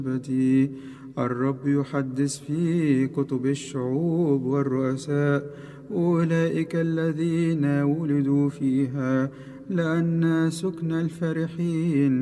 الرب يحدث في كتب الشعوب والرؤساء أولئك الذين ولدوا فيها لأن سكن الفرحين